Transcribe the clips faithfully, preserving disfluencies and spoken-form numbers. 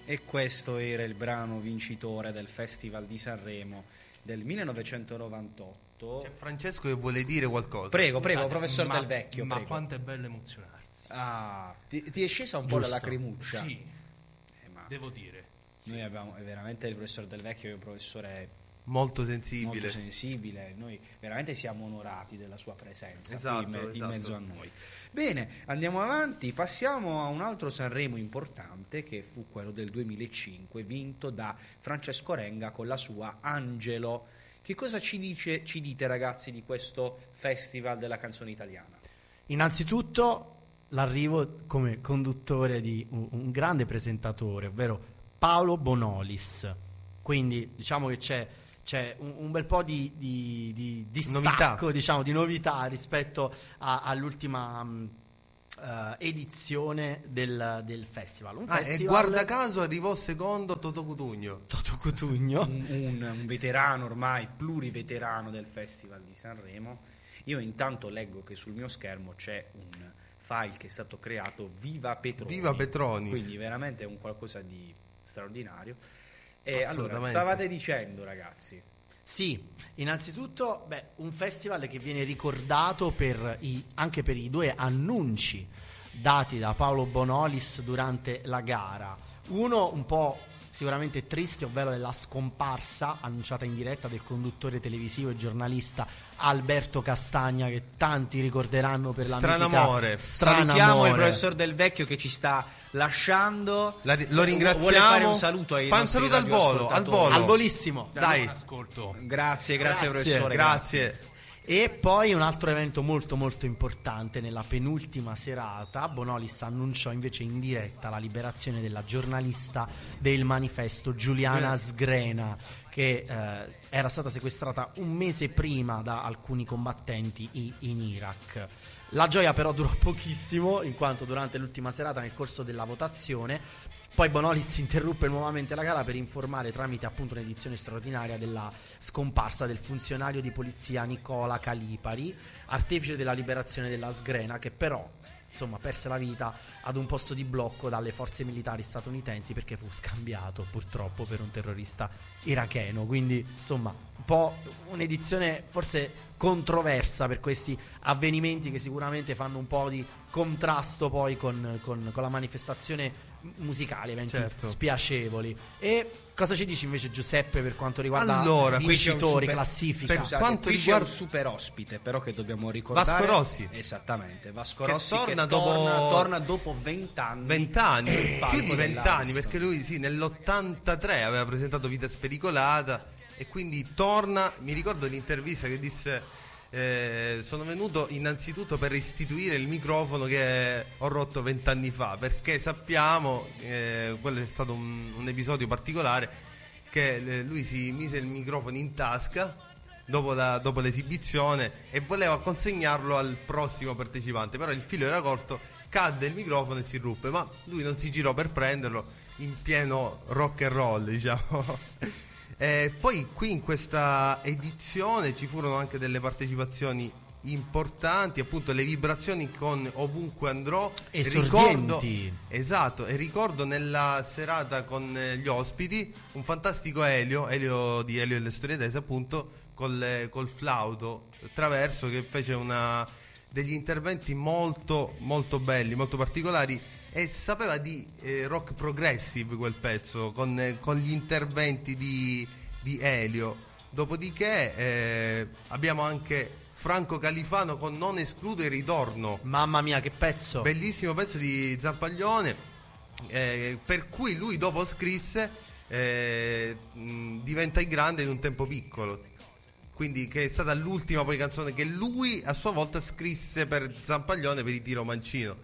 E questo era il brano vincitore del Festival di Sanremo del millenovecentonovantotto. C'è Francesco che vuole dire qualcosa. Prego, Scusate, prego, professor ma, Del Vecchio. Ma prego. quanto è bello emozionarsi. Ah, ti, ti è scesa un po' Giusto. la lacrimuccia? Sì, Eh, ma devo dire. Sì. noi abbiamo è veramente il professor Del Vecchio, che è un professore Molto sensibile. molto sensibile, noi veramente siamo onorati della sua presenza Esatto, qui in, me- in esatto. mezzo a noi. Bene, andiamo avanti, passiamo a un altro Sanremo importante, che fu quello del duemilacinque, vinto da Francesco Renga con la sua Angelo. Che cosa ci dice, ci dite ragazzi di questo Festival della canzone italiana? Innanzitutto l'arrivo come conduttore di un, un grande presentatore, ovvero Paolo Bonolis. Quindi diciamo che c'è, c'è un, un bel po' di, di, di, di Novità. stacco, diciamo, di novità rispetto a- all'ultima mh, eh, edizione del, del festival. Un Ah, festival e guarda caso arrivò secondo Toto Cutugno. Toto Cutugno. un, un, un veterano ormai, pluriveterano del Festival di Sanremo. Io intanto leggo che sul mio schermo c'è un file che è stato creato Viva Petroni. Viva Petroni. Quindi veramente è un qualcosa di straordinario. E allora, Assolutamente. stavate dicendo ragazzi, Sì, innanzitutto beh, un festival che viene ricordato per i, anche per i due annunci dati da Paolo Bonolis durante la gara. Uno un po' sicuramente triste, ovvero della scomparsa annunciata in diretta del conduttore televisivo e giornalista Alberto Castagna, che tanti ricorderanno per la Stranamore. mitica salutiamo Stranamore. il professor Del Vecchio che ci sta lasciando. La- lo ringraziamo. Vuole fare un saluto ai Fa un nostri saluto al volo, al radioascoltatori. volo. Al volissimo. Dai. Ascolto. Grazie, grazie, Grazie, professore. Grazie. E poi un altro evento molto molto importante: nella penultima serata Bonolis annunciò invece in diretta la liberazione della giornalista del Manifesto Giuliana Sgrena, che eh, era stata sequestrata un mese prima da alcuni combattenti i- in Iraq. La gioia però durò pochissimo, in quanto durante l'ultima serata, nel corso della votazione, poi Bonolis interruppe nuovamente la gara per informare, tramite appunto un'edizione straordinaria, della scomparsa del funzionario di polizia Nicola Calipari, artefice della liberazione della Sgrena, che però insomma perse la vita ad un posto di blocco dalle forze militari statunitensi perché fu scambiato purtroppo per un terrorista iracheno. Quindi insomma un po' un'edizione forse controversa per questi avvenimenti, che sicuramente fanno un po' di contrasto poi con, con, con la manifestazione musicale, eventi Certo. spiacevoli. E cosa ci dici invece Giuseppe per quanto riguarda Allora, i qui c'è un vincitori, super- classifica? per Scusate, quanto qui riguarda- c'è un super ospite però che dobbiamo ricordare. Vasco Rossi. Esattamente, Vasco Che Rossi torna che dopo- torna, torna dopo vent'anni. Vent'anni, sul palco più di vent'anni, dell'Ariston. perché lui sì, nell'ottantatré aveva presentato Vita Spericolata e quindi torna. Mi ricordo l'intervista che disse: eh, sono venuto innanzitutto per restituire il microfono che ho rotto vent'anni fa, perché sappiamo, eh, quello è stato un, un episodio particolare, che eh, lui si mise il microfono in tasca dopo, la- dopo l'esibizione e voleva consegnarlo al prossimo partecipante, però il filo era corto, cadde il microfono e si ruppe, ma lui non si girò per prenderlo, in pieno rock and roll, diciamo. Eh, poi qui in questa edizione ci furono anche delle partecipazioni importanti, appunto le vibrazioni con Ovunque Andrò. Esordienti. Ricordo, esatto, e ricordo nella serata con eh, gli ospiti un fantastico Elio, Elio di Elio e le Storie Tese, appunto col, col flauto traverso, che fece una, degli interventi molto molto belli, molto particolari, e sapeva di eh, rock progressive quel pezzo, con, eh, con gli interventi di, di Elio. Dopodiché eh, abbiamo anche Franco Califano con Non escludo il ritorno, Mamma mia, che pezzo! bellissimo pezzo di Zampaglione, eh, per cui lui dopo scrisse eh, mh, Diventa il grande in un tempo piccolo, quindi che è stata l'ultima poi canzone che lui a sua volta scrisse per Zampaglione per i Tiro Mancino.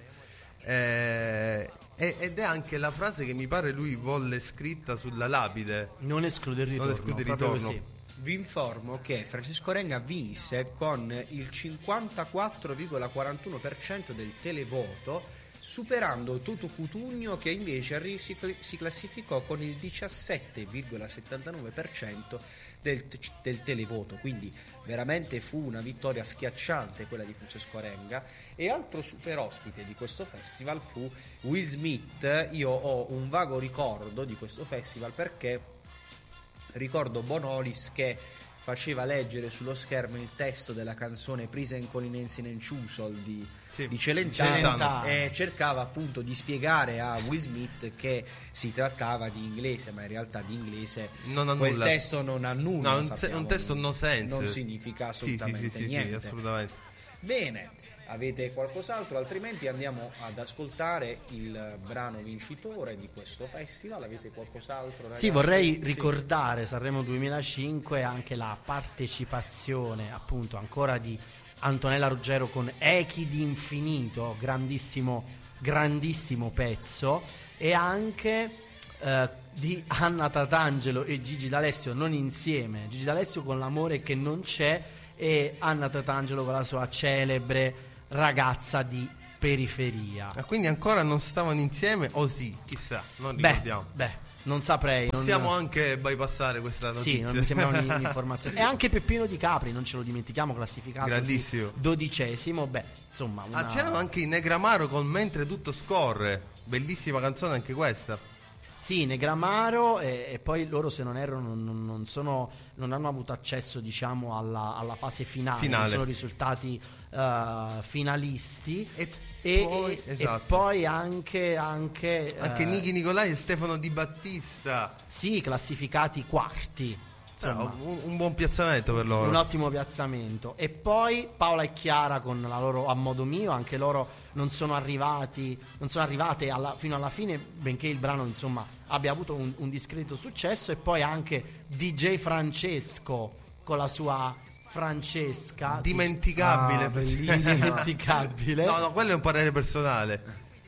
Eh, e- ed è anche la frase che mi pare lui volle scritta sulla lapide. Non esclude il ritorno, Non esclude il proprio ritorno. così. Vi informo che Francesco Renga vinse con il cinquantaquattro virgola quarantuno per cento del televoto superando Toto Cutugno, che invece arri- si, cl- si classificò con il diciassette virgola settantanove per cento del, t- del televoto, quindi veramente fu una vittoria schiacciante quella di Francesco Renga. E altro super ospite di questo festival fu Will Smith. Io ho un vago ricordo di questo festival perché ricordo Bonolis che faceva leggere sullo schermo il testo della canzone Prisen con Inensin and Chusol di, sì, di Celentano, Celentano, e cercava appunto di spiegare a Will Smith che si trattava di inglese, ma in realtà di inglese Non ha quel nulla. testo non ha nulla. No, un, se- sappiamo, un testo no sense. non significa assolutamente sì, sì, sì, niente. Sì, assolutamente. Bene, avete qualcos'altro? Altrimenti andiamo ad ascoltare il brano vincitore di questo festival. Avete qualcos'altro, ragazzi? Sì, vorrei Sì. ricordare Sanremo duemilacinque anche la partecipazione appunto ancora di Antonella Ruggero con Echi di Infinito, grandissimo, grandissimo pezzo, e anche eh, di Anna Tatangelo e Gigi D'Alessio, non insieme, Gigi D'Alessio con L'amore che non c'è e Anna Tatangelo con la sua celebre Ragazza di periferia. Ah, quindi ancora non stavano insieme o sì? Chissà, non Beh, ricordiamo. beh, non saprei. non- Possiamo anche bypassare questa notizia. Sì, non mi sembra un- un'informazione. E anche Peppino Di Capri, non ce lo dimentichiamo, classificato Grandissimo. dodicesimo. Beh, insomma, una... Ah, c'erano anche i Negramaro con Mentre tutto scorre. Bellissima canzone anche questa. Sì, Negramaro e, e poi loro, se non erro, non, non- non sono, non hanno avuto accesso, diciamo, alla, alla fase finale, Finale. non sono risultati eh, finalisti. E E, poi- e- esatto. e poi anche anche, Anche eh, Nichi Nicolai e Stefano Di Battista. sì, classificati quarti. Insomma, Ah, un, un buon piazzamento per loro. un ottimo piazzamento. E poi Paola e Chiara con la loro A modo mio, anche loro non sono arrivati, non sono arrivate alla- fino alla fine, benché il brano insomma abbia avuto un, un discreto successo. E poi anche D J Francesco con la sua Francesca, Dimenticabile. Ah, bellissimo. indimenticabile, No, no, quello è un parere personale.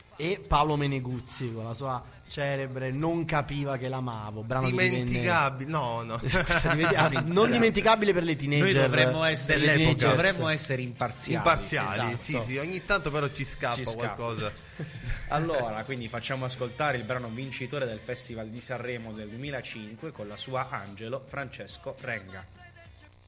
e Paolo Meneguzzi con la sua celebre Non capiva che l'amavo, brano che divenne- Dimenticabile. No, no. Scusa, rivedi- ah, non dimenticabile per le teenager. Noi dovremmo essere, per le dell'epoca. teenagers. dovremmo essere imparziali. Imparziali. Esatto. Sì, sì, ogni tanto però ci scappa, Ci scappa. qualcosa. Allora, quindi facciamo ascoltare il brano vincitore del Festival di Sanremo del duemilacinque con la sua Angelo, Francesco Renga.